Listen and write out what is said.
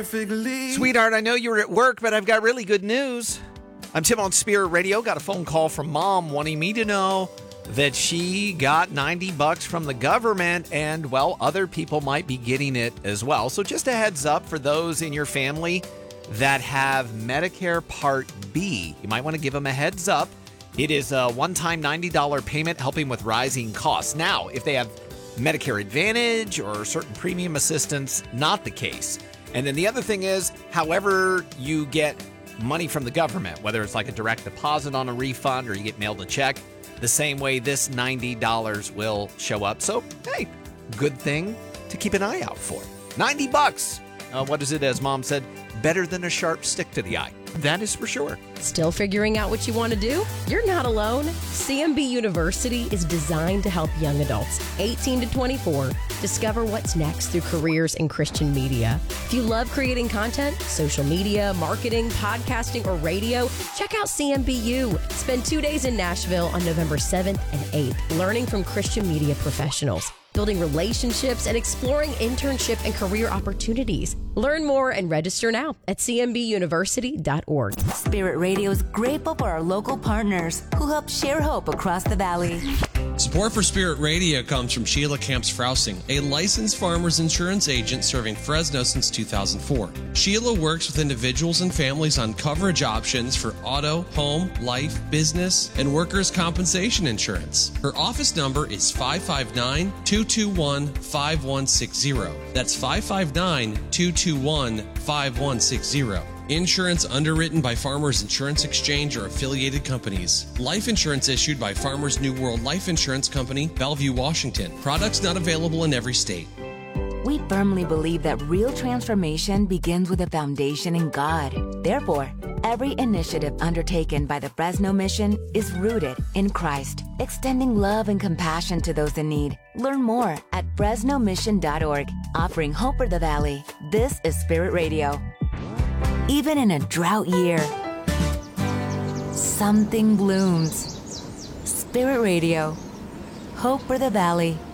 perfectly. Sweetheart, I know you were at work, but I've got really good news. I'm Tim on Spirit Radio. Got a phone call from Mom wanting me to know that she got $90 from the government, and, well, other people might be getting it as well. So just a heads up for those in your family that have Medicare Part B. You might want to give them a heads up. It is a one-time $90 payment helping with rising costs. Now, if they have Medicare Advantage or certain premium assistance, not the case. And then the other thing is, however you get money from the government, whether it's like a direct deposit on a refund or you get mailed a check, the same way this $90 will show up. So, hey, good thing to keep an eye out for. $90. What is it, as Mom said, better than a sharp stick to the eye. That is for sure. Still figuring out what you want to do? You're not alone. CMB University is designed to help young adults 18 to 24 discover what's next through careers in Christian media. If you love creating content, social media, marketing, podcasting, or radio, check out CMBU. Spend 2 days in Nashville on November 7th and 8th, learning from Christian media professionals, building relationships, and exploring internship and career opportunities. Learn more and register now at cmbuniversity.org. Spirit Radio is grateful for our local partners who help share hope across the valley. Support for Spirit Radio comes from Sheila Camps-Frausing, a licensed farmers insurance agent serving Fresno since 2004. Sheila works with individuals and families on coverage options for auto, home, life, business, and workers' compensation insurance. Her office number is 559-221-5160. That's 559-221-5160. Insurance underwritten by Farmers Insurance Exchange or affiliated companies. Life insurance issued by Farmers New World Life Insurance Company, Bellevue, Washington. Products not available in every state. We firmly believe that real transformation begins with a foundation in God. Therefore, every initiative undertaken by the Fresno Mission is rooted in Christ, extending love and compassion to those in need. Learn more at fresnomission.org, offering hope for the valley. This is Spirit Radio. Even in a drought year, something blooms. Spirit Radio, hope for the valley.